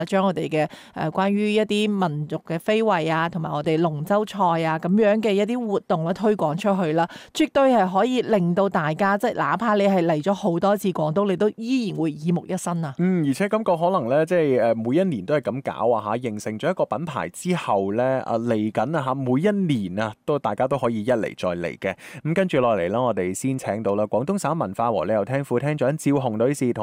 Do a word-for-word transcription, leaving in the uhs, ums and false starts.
將我哋嘅誒關於一啲民族嘅非遺啊，同埋我哋龍舟賽啊咁樣嘅一啲活動咧推廣出去啦，絕對係可以令到大家即係哪怕你係嚟咗好多次廣東，你都依然會耳目一新啊！ 嗯，而且感覺可能咧，即係誒每一年都係咁搞啊嚇，形成咗一個品牌之後咧，啊嚟緊啊嚇，每一年啊都大家都可以一嚟再嚟嘅。咁跟住落嚟啦，我哋先請到啦廣東省文化和旅遊廳副廳長趙紅女士同